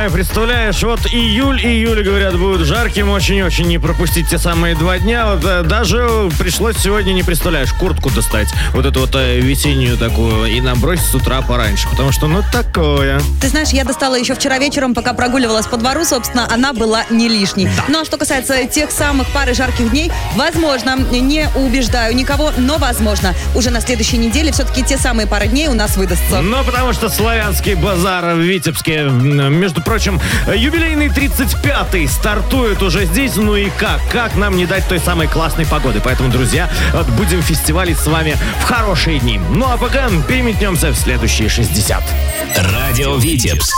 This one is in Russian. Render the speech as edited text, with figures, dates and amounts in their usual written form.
Ой, представляешь, вот июль, говорят, будет жарким, очень-очень не пропустить те самые 2 дня. Вот даже пришлось сегодня, не представляешь, куртку достать, вот эту вот весеннюю такую, и набросить с утра пораньше, потому что, такое. Ты знаешь, я достала еще вчера вечером, пока прогуливалась по двору, собственно, она была не лишней. Да. Ну, а что касается тех самых пары жарких дней, возможно, не убеждаю никого, но возможно, уже на следующей неделе все-таки те самые пары дней у нас выдастся. Потому что славянский базар в Витебске, между прочим, юбилейный 35-й стартует уже здесь. Ну и как нам не дать той самой классной погоды? Поэтому, друзья, будем фестивалить с вами в хорошие дни. Ну а пока переметнемся в следующие 60. Радио Витебск.